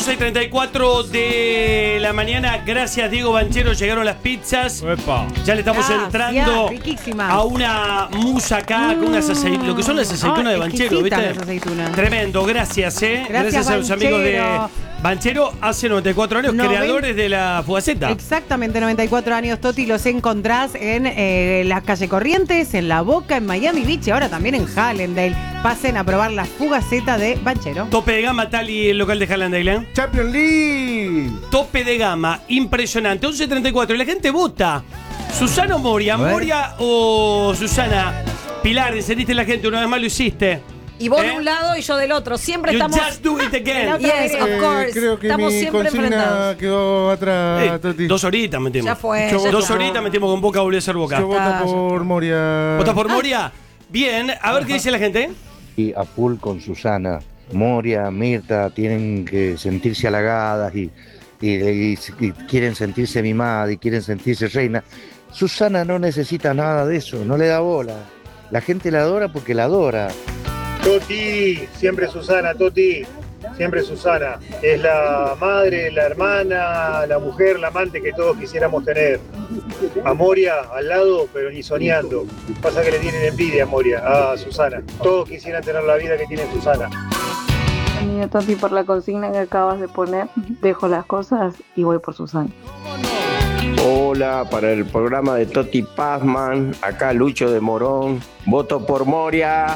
11:34 de la mañana. Gracias, Diego Banchero. Llegaron las pizzas. Epa. Ya le estamos entrando riquísimas. a una musa acá con unas aceitunas. Lo que son las aceitunas de Banchero, ¿viste? Las aceitunas. Tremendo, gracias, Gracias a los amigos de Banchero. Hace 94 años, creadores de la Fugaceta. Exactamente, 94 años, Toti. Los encontrás en las calle Corrientes, en La Boca, en Miami Beach y ahora también en Hallandale. Pasen a probar la Fugaceta de Banchero. Tope de gama, tal y el local de Hallandale, Champions League. Tope de gama, impresionante. 11:34 y la gente vota. Susana o Moria, Moria o Susana. Pilar, encendiste la gente, una vez más lo hiciste. Y vos de un lado y yo del otro. Siempre You estamos. just do it again. Yes, of course. Creo que estamos mi siempre consigna enfrentados. quedó atrás, Toti. 2 horitas metimos. Ya fue. Yo ya Dos está. horitas metimos con Boca, volvió a ser Boca. Yo voto por Moria. ¿Votas por Moria? Bien, a ver qué dice la gente. Y a full con Susana. Moria, Mirta tienen que sentirse halagadas y quieren sentirse mimadas y quieren sentirse reina. Susana no necesita nada de eso, no le da bola. La gente la adora porque la adora. Toti, siempre Susana, Toti, siempre Susana. Es la madre, la hermana, la mujer, la amante que todos quisiéramos tener. A Moria al lado, pero ni soñando. Pasa que le tienen envidia a Moria, a Susana. Todos quisieran tener la vida que tiene Susana. Amigo Toti, por la consigna que acabas de poner, dejo las cosas y voy por Susana. Hola, para el programa de Toti Pazman, acá Lucho de Morón, voto por Moria.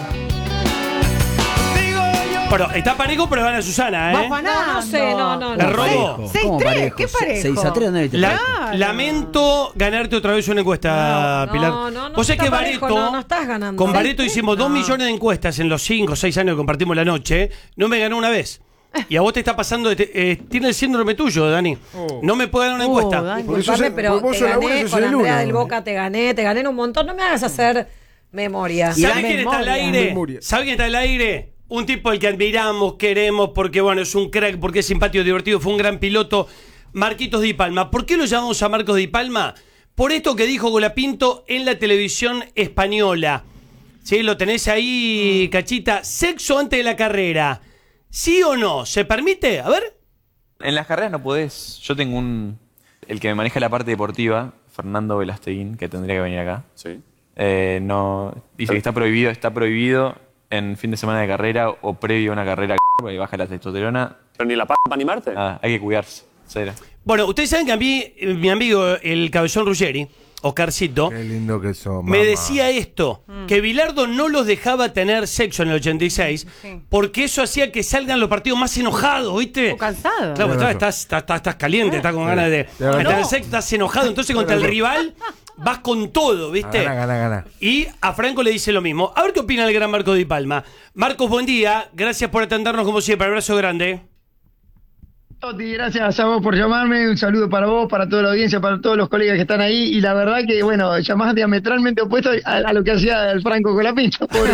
Bueno, está parejo, pero gana Susana, Va ganando. No sé, no. ¿La robó? 6-3, ¿qué parejo? 6-3, Lamento ganarte otra vez una encuesta, Pilar. No, Vos sabés que parejo, Bareto, no estás ganando. con Bareto hicimos 2 millones de encuestas en los 5 o 6 años que compartimos la noche. No me ganó una vez. Y a vos te está pasando, tiene el síndrome tuyo, Dani. No me puede dar una encuesta. Dani. Disculpame, pero vos te sos la buena, gané sos con el Andrea uno. del Boca, te gané en un montón. No me hagas hacer memoria. ¿Sabe quién está al aire? Memoria. ¿Sabe quién está al aire? Un tipo al que admiramos, queremos, porque bueno, es un crack, porque es simpático, divertido, fue un gran piloto. Marquitos Di Palma. ¿Por qué lo llamamos a Marcos Di Palma? Por esto que dijo Golapinto en la televisión española. ¿Sí? Lo tenés ahí, Cachita. Sexo antes de la carrera. ¿Sí o no? ¿Se permite? A ver. En las carreras no podés. Yo tengo el que me maneja la parte deportiva, Fernando Velasteguín, que tendría que venir acá. Sí. No, dice que está prohibido en fin de semana de carrera o previo a una carrera, porque baja la testosterona. Pero ni la para animarte. Hay que cuidarse. Cero. Bueno, ustedes saben que a mí, mi amigo, el Cabezón Ruggeri, Oscarcito, Qué lindo que sos, me mamá. decía esto, que Bilardo no los dejaba tener sexo en el 86, porque eso hacía que salgan los partidos más enojados, ¿viste? O cansado. Claro, Tenés estás caliente, estás con ganas de tener sexo, estás enojado, entonces contra el rival vas con todo, ¿viste? Gana. Y a Franco le dice lo mismo. A ver qué opina el gran Marcos Di Palma. Marcos, buen día, gracias por atendernos como siempre, abrazo grande. Toti, gracias a vos por llamarme, un saludo para vos, para toda la audiencia, para todos los colegas que están ahí, y la verdad que, bueno, llamás diametralmente opuesto a lo que hacía el Franco Colapinto, pobre.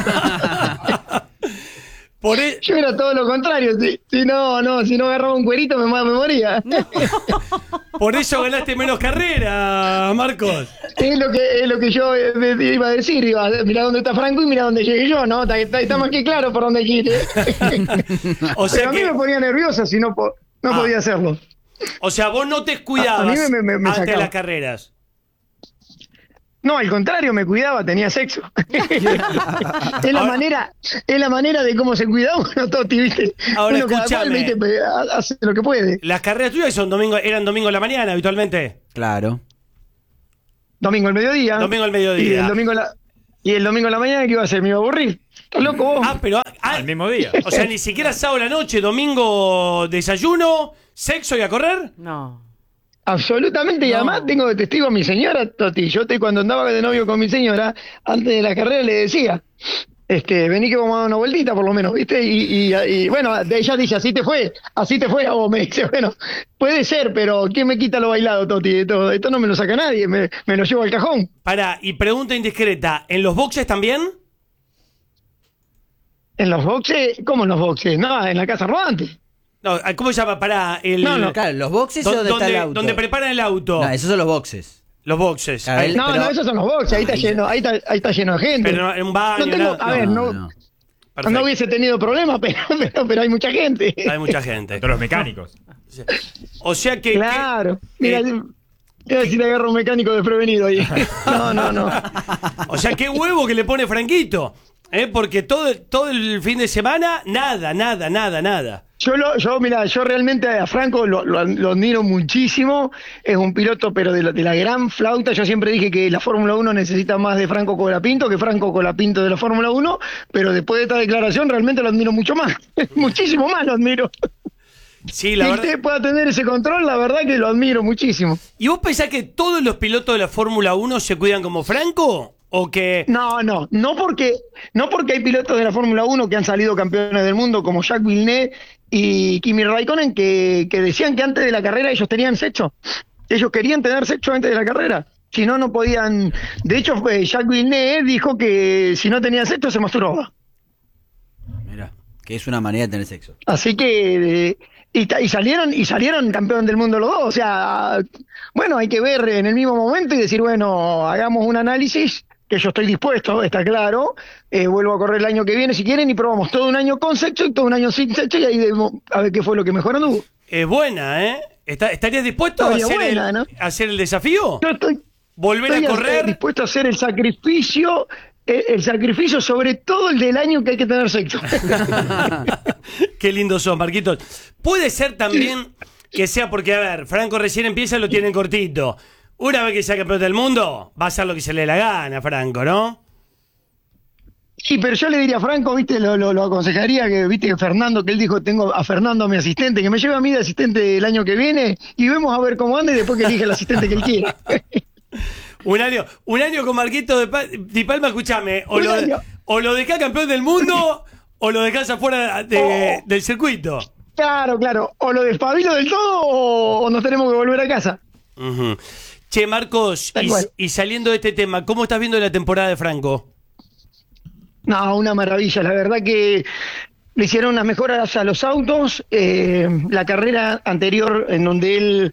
Yo era todo lo contrario, si no agarraba un cuerito me moría. Por eso ganaste menos carrera, Marcos. Es lo que yo iba a decir, mirá dónde está Franco y mirá dónde llegué yo, ¿no? Está más que claro por dónde quiere. O sea pero a mí me ponía nerviosa si no podía hacerlo. O sea, vos no te cuidabas A mí me antes de sacaba. las carreras. No, al contrario, me cuidaba, tenía sexo. Es la manera de cómo se cuida uno, Toti, ¿viste? Ahora, uno cada cual, escúchame. ¿viste? Hace lo que puede. Las carreras tuyas eran domingo a la mañana habitualmente. Claro. Domingo al mediodía. Domingo al mediodía. Y el domingo a la mañana, ¿qué iba a hacer? ¿Me iba a aburrir? ¿Estás loco vos? Pero Al mismo día. o sea, ni siquiera sábado a la noche, domingo desayuno, sexo y a correr. No. Absolutamente, y además tengo de testigo a mi señora, Toti. Yo cuando andaba de novio con mi señora, antes de la carrera le decía, vení que vamos a dar una vueltita por lo menos, ¿viste? Y bueno, ella dice, así te fue a vos, me dice, bueno, puede ser, pero ¿quién me quita lo bailado, Toti? Esto no me lo saca nadie, me lo llevo al cajón. Pará, y pregunta indiscreta, ¿en los boxes también? ¿En los boxes? ¿Cómo en los boxes? No, en la casa rodante. No, ¿cómo se llama? Pará, Claro, los boxes o donde está el auto. Donde preparan el auto. No, esos son los boxes. Los boxes. Claro, No, esos son los boxes, ahí está lleno de gente. Pero en un baño. No tengo, a ver, no. Perfecto. No hubiese tenido problemas, pero hay mucha gente. Hay mucha gente. Todos los mecánicos. O sea que... Claro. Mira, iba a decir agarro un mecánico desprevenido ahí. No. O sea, qué huevo que le pone Franquito. Porque todo el fin de semana, nada. Yo realmente a Franco lo admiro muchísimo. Es un piloto, pero de la gran flauta. Yo siempre dije que la Fórmula 1 necesita más de Franco Colapinto que Franco Colapinto de la Fórmula 1, pero después de esta declaración realmente lo admiro mucho más. Muchísimo más lo admiro. Sí, la que verdad. usted pueda tener ese control, la verdad que lo admiro muchísimo. ¿Y vos pensás que todos los pilotos de la Fórmula 1 se cuidan como Franco? ¿O que...? No porque hay pilotos de la Fórmula 1 que han salido campeones del mundo como Jacques Villeneuve y Kimi Raikkonen que decían que antes de la carrera ellos tenían sexo. Ellos querían tener sexo antes de la carrera. Si no podían. De hecho, Jacques Villeneuve dijo que si no tenía sexo se masturbaba. Mira, que es una manera de tener sexo. Así que y salieron campeón del mundo los dos. O sea, bueno, hay que ver en el mismo momento y decir, bueno, hagamos un análisis, que yo estoy dispuesto, está claro. Vuelvo a correr el año que viene si quieren y probamos todo un año con sexo y todo un año sin sexo y ahí vemos a ver qué fue lo que mejor anduvo. Es buena, ¿eh? ¿Estarías dispuesto a hacer el desafío? Yo estoy ¿Volver a correr? Dispuesto a hacer el sacrificio sobre todo el del año que hay que tener sexo. Qué lindo sos, Marquitos. Puede ser también que sea porque, a ver, Franco recién empieza, lo tienen cortito. Una vez que sea campeón del mundo, va a hacer lo que se le dé la gana, Franco, ¿no? Sí, pero yo le diría a Franco, viste, lo aconsejaría que, viste, que Fernando, que él dijo, tengo a Fernando, mi asistente, que me lleve a mí de asistente el año que viene y vemos a ver cómo anda y después que elige el asistente que él quiera. Un año con Marquito Di Palma, escúchame, o lo dejás campeón del mundo o lo dejás afuera del circuito. Claro, o lo despabilo del todo o nos tenemos que volver a casa. Uh-huh. Che, Marcos, y saliendo de este tema, ¿cómo estás viendo la temporada de Franco? No, una maravilla, la verdad que le hicieron unas mejoras a los autos. La carrera anterior en donde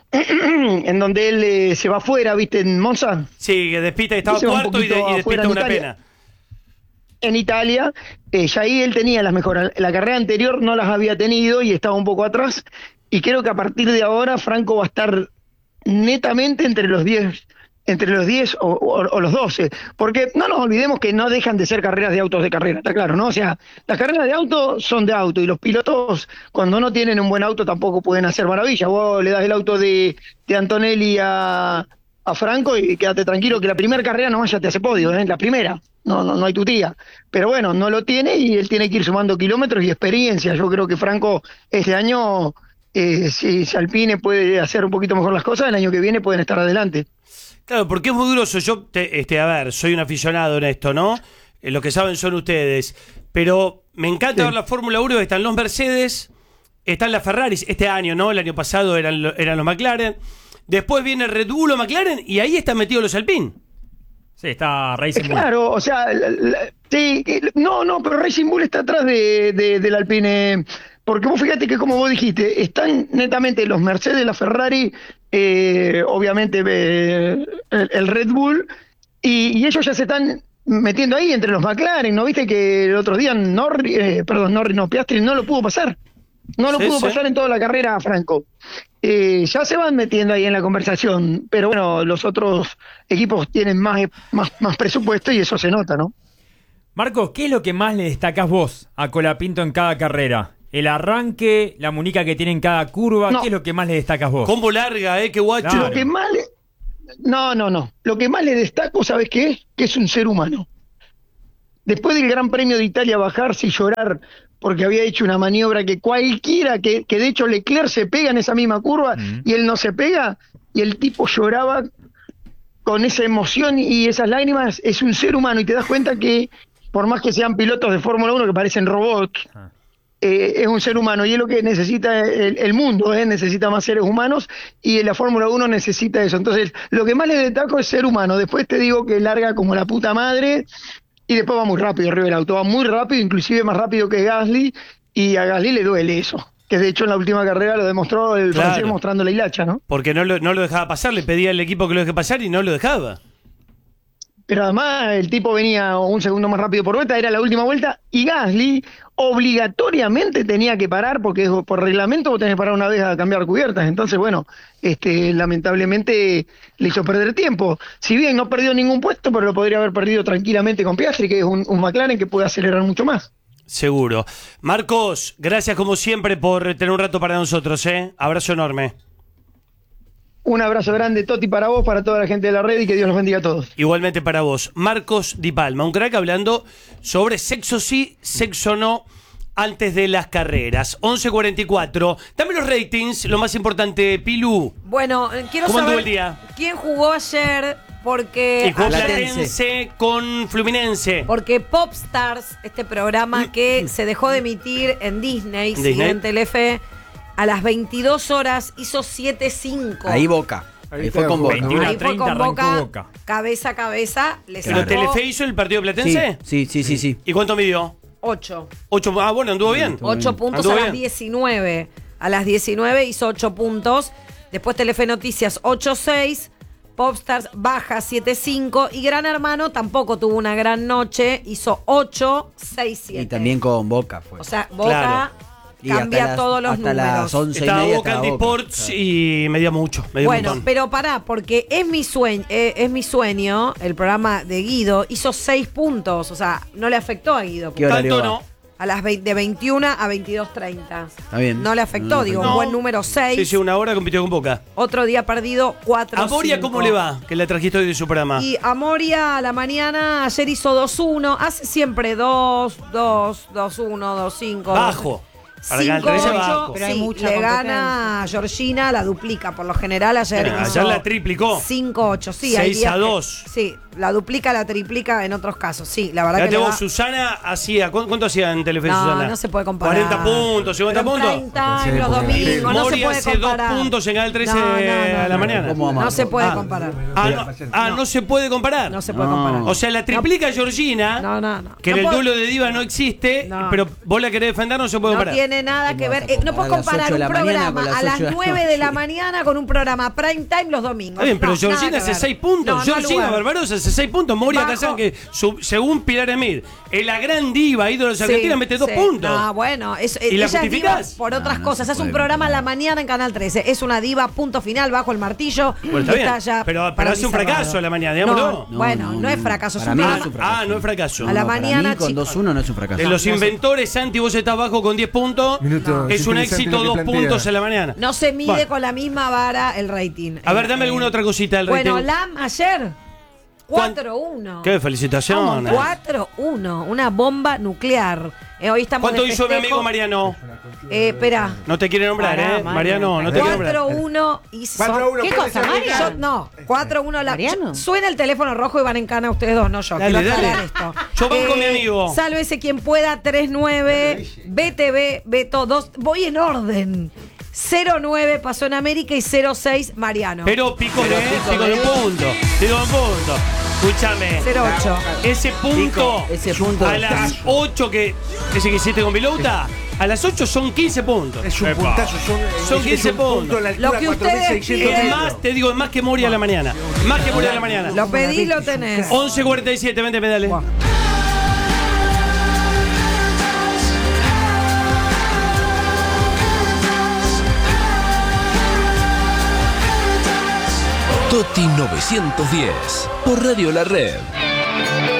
él se va afuera, ¿viste? En Monza. Sí, que despista, estaba cuarto y despista una pena. En Italia, ya ahí él tenía las mejoras. La carrera anterior no las había tenido y estaba un poco atrás. Y creo que a partir de ahora Franco va a estar netamente entre los 10 o los 12, porque no nos olvidemos que no dejan de ser carreras de autos de carrera, está claro, ¿no? O sea, las carreras de auto son de auto y los pilotos cuando no tienen un buen auto tampoco pueden hacer maravillas. Vos le das el auto de Antonelli a Franco y quédate tranquilo que la primera carrera nomás ya te hace podio, la primera, no hay tutía, pero bueno, no lo tiene y él tiene que ir sumando kilómetros y experiencia. Yo creo que Franco este año, si Alpine puede hacer un poquito mejor las cosas, el año que viene pueden estar adelante. Claro, porque es muy duroso. Yo, a ver, soy un aficionado en esto, ¿no? Lo que saben son ustedes. Pero me encanta ver la Fórmula 1, están los Mercedes, están las Ferraris. Este año, ¿no? El año pasado eran los McLaren. Después viene Red Bull o McLaren y ahí están metidos los Alpine. Sí, está Racing Bull. Claro, o sea, sí, pero Racing Bull está atrás del Alpine. Porque vos fíjate que, como vos dijiste, están netamente los Mercedes, la Ferrari, obviamente el Red Bull, y ellos ya se están metiendo ahí entre los McLaren, ¿no? Viste que el otro día Piastri no lo pudo pasar. No lo pudo pasar en toda la carrera, Franco. Ya se van metiendo ahí en la conversación, pero bueno, los otros equipos tienen más presupuesto y eso se nota, ¿no? Marcos, ¿qué es lo que más le destacás vos a Colapinto en cada carrera? ¿El arranque, la muñeca que tiene en cada curva? ¿Qué es lo que más le destacas vos? Combo larga, qué guacho. Claro. Lo que más Lo que más le destaco, ¿sabes qué es? Que es un ser humano. Después del Gran Premio de Italia bajarse y llorar porque había hecho una maniobra que cualquiera, que de hecho Leclerc se pega en esa misma curva y él no se pega, y el tipo lloraba con esa emoción y esas lágrimas. Es un ser humano y te das cuenta que por más que sean pilotos de Fórmula 1 que parecen robots, es un ser humano y es lo que necesita el mundo, necesita más seres humanos y la Fórmula 1 necesita eso. Entonces, lo que más le destaco es ser humano. Después te digo que larga como la puta madre y después va muy rápido arriba del auto, va muy rápido, inclusive más rápido que Gasly, y a Gasly le duele eso. Que de hecho en la última carrera lo demostró el francés mostrando la hilacha, ¿no? Porque no lo dejaba pasar, le pedía al equipo que lo deje pasar y no lo dejaba. pero además el tipo venía un segundo más rápido por vuelta, era la última vuelta, y Gasly obligatoriamente tenía que parar, porque por reglamento vos tenés que parar una vez a cambiar cubiertas. Entonces, bueno, lamentablemente le hizo perder tiempo. Si bien no perdió ningún puesto, pero lo podría haber perdido tranquilamente con Piastri, que es un McLaren que puede acelerar mucho más. Seguro. Marcos, gracias como siempre por tener un rato para nosotros, ¿eh? Abrazo enorme. Un abrazo grande, Toti, para vos, para toda la gente de la red, y que Dios los bendiga a todos. Igualmente para vos. Marcos Di Palma, un crack hablando sobre sexo sí, sexo no antes de las carreras. 11:44. Dame los ratings, lo más importante, Pilu. Bueno, quiero ¿Cómo anduvo saber el día? quién jugó ayer, porque... Y jugó Platense con Fluminense. Porque Popstars, este programa que se dejó de emitir en Disney, sigue en Telefe, a las 22 horas hizo 7-5. Ahí Boca. Ahí fue con Boca. Ahí fue con Boca, cabeza a cabeza. ¿Pero Telefe hizo el partido de Platense? Sí. ¿Y cuánto midió? 8. 8. Ah, bueno, anduvo bien. 8 puntos a las 19. A las 19 hizo 8 puntos. Después Telefe Noticias 8-6. Popstars baja 7-5. Y Gran Hermano tampoco tuvo una gran noche. Hizo 8-6-7. Y también con Boca fue. O sea, Boca cambia todos los números. Las 11 estaba y media Boca en Sports y me dio mucho. Bueno, pero pará, porque es mi sueño, el programa de Guido hizo 6 puntos. O sea, no le afectó a Guido. ¿Qué horario Tanto va? no. A las de 21 a 22:30. Está bien. No le afectó, digo, un buen número 6. Sí, una hora compitió con Boca. Otro día perdido 4-5. ¿A Moria cómo le va? Que la trajiste hoy de su programa. Y a Moria a la mañana ayer hizo 2-1. Hace siempre 2, 2, 2-1, 2-5. Bajo. Para ganar 13 bajo. Pero hay Sí, mucha le competencia. gana a Georgina, la duplica. Por lo general ayer hizo Ayer la triplicó. 5-8. Sí, hay días 6-2. que- sí, la duplica, la triplica en otros casos. Sí, la verdad Fíjate que le vos, va- Susana hacía. ¿Cuánto hacía en Telefe, No, Susana? no se puede comparar. 40 puntos, 50 Pero puntos. prime time, los domingos, no se Moria puede hace 2 comparar. puntos en Canal 13 No, a la mañana. No se puede comparar. No se puede comparar. No se puede comparar. O sea, la triplica Georgina, que en No el puedo- duelo de diva no existe, pero vos la querés defender, no se puede No comparar. tiene nada que ver. No puedes A las comparar 8 de un la mañana programa con las a las 8 de la 9 de la mañana con un programa prime time los domingos. Está bien, pero No, Georgina nada que hace ver. 6 puntos. No, no Georgina lugar. Barbarosa hace 6 puntos. Moria Bajo. Kazan, que según Pilar Emir, es la gran diva, ídolo de Argentina, mete 2 puntos. Ah, bueno. ¿Y la ella es diva justificás? por otras cosas. Es un programa a la mañana en Canal 13. Es una diva, punto final, bajo el martillo. Bueno, está y bien. ya Pero para hace mí un fracaso cerrado. a la mañana, digámoslo. Bueno, no es fracaso. Es Para un mí no programa. es un fracaso. No es fracaso. A la Para mañana, mí, con chico. 2-1 no es un fracaso. De los inventores, Santi, vos estás bajo con 10 puntos. Es un éxito, 2 puntos en la mañana. No se mide Bueno. con la misma vara el rating. A ver, dame alguna otra cosita del Bueno, rating. Lam ayer 4-1. Qué felicitaciones. 4-1, una bomba nuclear. Hoy estamos ¿Cuánto de hizo mi festejo. amigo Mariano? Espera. No te quiere nombrar, Pará, Mariano, no te quiere nombrar. 4-1 hizo. 4-1, ¿qué cosa, Mario? No, 4-1 la. ¿Mariano? Suena el teléfono rojo y van en cana ustedes dos, no yo. Dale, Quiero aclarar dale. esto. Yo banco mi amigo. Sálvese quien pueda, 3-9. BTV, Beto 2. Voy en orden. 0-9 pasó en América y 0-6 Mariano. Pero pico de punto. Pico de punto. Escúchame. 0-8. Ese punto. Ese punto. A las 8 ese que hiciste con Vilauta. A las 8 son 15 puntos. Es un puntazo, Son 15 puntos. Lo que ustedes Es más, te digo, es más que Moria a la mañana. Más que Moria a la mañana. Lo pedí, lo tenés. 11:47, vente, pedale. Toti 910 por Radio La Red.